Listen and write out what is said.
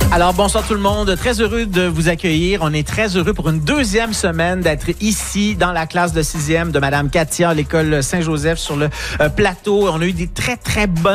Alors, bonsoir tout le monde. Très heureux de vous accueillir. On est très heureux pour une deuxième semaine d'être ici dans la classe de 6e de Madame Katia à l'école Saint-Joseph sur le plateau. On a eu des très, très bonnes